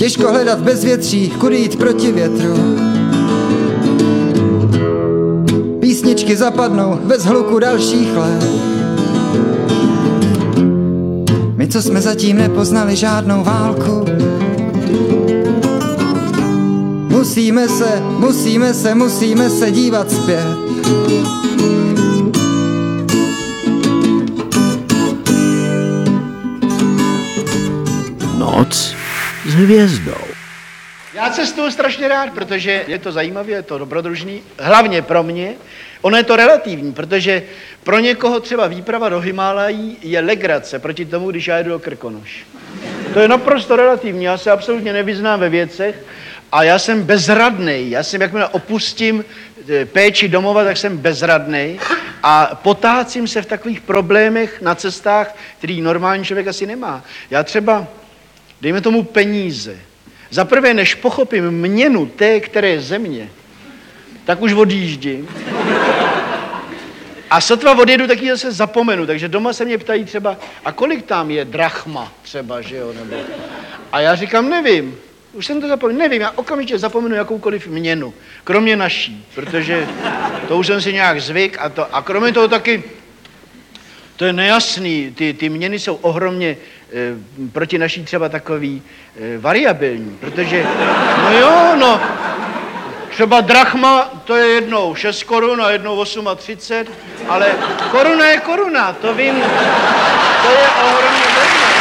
Těžko hledat v bezvětří, kudy jít proti větru. Písničky zapadnou bez hluku dalších let. My, co jsme zatím nepoznali žádnou válku, musíme se dívat zpět. Noc s hvězdou. Já cestuju strašně rád, protože je to zajímavé, je to dobrodružný, hlavně pro mě. Ono je to relativní, protože pro někoho třeba výprava do Himálají je legrace proti tomu, když já jedu do Krkonoš. To je naprosto relativní, já se absolutně nevyznám ve věcech a já jsem bezradnej. Já jsem, jakmile opustím péči domova, tak jsem bezradnej a potácím se v takových problémech na cestách, který normální člověk asi nemá. Já třeba, dejme tomu peníze. Za prvé, než pochopím měnu té, které země, tak už odjíždím. A sotva odjedu, tak ji zase zapomenu. Takže doma se mě ptají třeba, a kolik tam je drachma třeba, že jo, nebo... A já říkám, nevím. Už jsem to zapomněl, nevím, já okamžitě zapomenu jakoukoliv měnu, kromě naší, protože to už jsem si nějak zvyk a kromě toho taky, to je nejasný, ty měny jsou ohromně proti naší třeba takový variabilní, protože, no jo, no, třeba drachma, to je jednou 6 korun a jednou 38, ale koruna je koruna, to vím, to je ohromně zajímavé.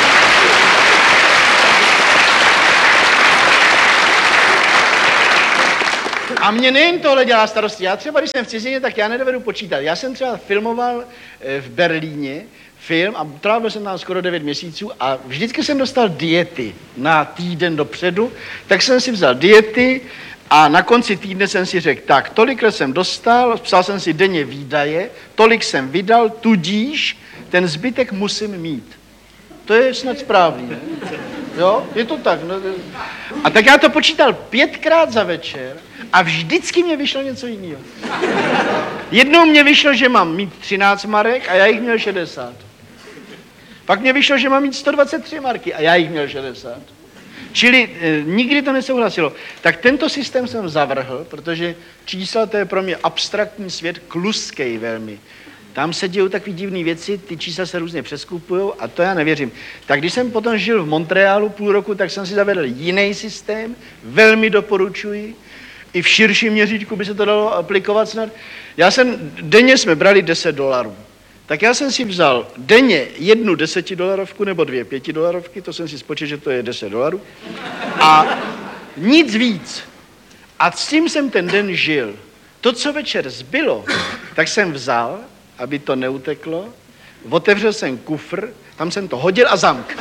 A mě nejen tohle dělá starosti. Já třeba, když jsem v cizině, tak já nedovedu počítat. Já jsem třeba filmoval v Berlíně film a trávil jsem tam skoro 9 měsíců a vždycky jsem dostal diety na týden dopředu, tak jsem si vzal diety a na konci týdne jsem si řekl, tak tolikhle jsem dostal, psal jsem si denně výdaje, tolik jsem vydal, tudíž ten zbytek musím mít. To je snad správný, ne? Jo, je to tak. No. A tak já to počítal 5krát za večer a vždycky mě vyšlo něco jiného. Jednou mě vyšlo, že mám mít 13 marek a já jich měl 60. Pak mě vyšlo, že mám mít 123 marky a já jich měl 60. Čili nikdy to nesouhlasilo. Tak tento systém jsem zavrhl, protože čísla to je pro mě abstraktní svět, kluskej velmi. Tam se dějou takové divné věci, ty čísla se různě přeskupujou a to já nevěřím. Tak když jsem potom žil v Montrealu půl roku, tak jsem si zavedl jiný systém, velmi doporučuji. I v širším měřítku by se to dalo aplikovat snad. Denně jsme brali $10. Tak já jsem si vzal denně 1 $10 nebo 2 $5, to jsem si spočítal, že to je $10. A nic víc. A s tím jsem ten den žil. To, co večer zbylo, tak jsem vzal, aby to neuteklo, otevřel jsem kufr, tam jsem to hodil a zamk.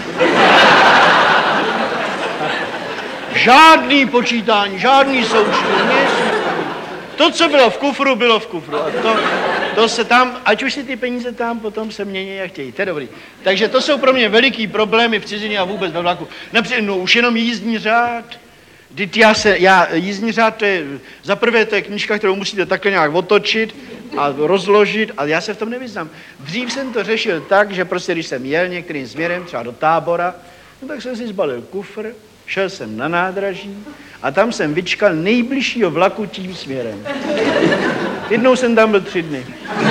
Žádný počítání, žádný součtu, nic. To, co bylo v kufru, bylo v kufru. A to se tam, ať už si ty peníze tam potom se mění, jak chtějí. To je dobrý. Takže to jsou pro mě veliký problémy v cizině a vůbec ve vlaku. Například, no už jenom jízdní řád. Jízdní řád, za prvé to je knížka, kterou musíte takhle nějak otočit a rozložit a já se v tom nevyznám. Dřív jsem to řešil tak, že prostě když jsem jel některým směrem, třeba do Tábora, no tak jsem si zbalil kufr, šel jsem na nádraží a tam jsem vyčkal nejbližšího vlaku tím směrem. Jednou jsem tam byl 3 dny.